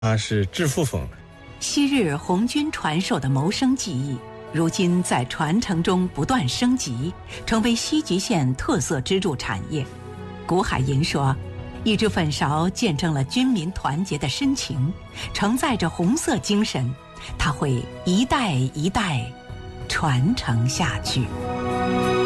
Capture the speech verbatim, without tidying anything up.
它是致富粉。 昔日红军传授的谋生技艺，如今在传承中不断升级，成为西极县特色支柱产业。古海银说，一只粉勺见证了军民团结的深情，承载着红色精神，它会一代一代传承下去。